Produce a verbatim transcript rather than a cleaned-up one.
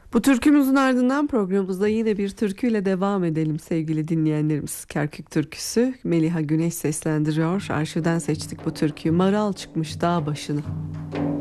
Bu türkümüzün ardından programımızda yine bir türküyle devam edelim sevgili dinleyenlerimiz. Kerkük türküsü, Meliha Güneş seslendiriyor. Arşivden seçtik bu türküyü. Maral çıkmış dağ başına.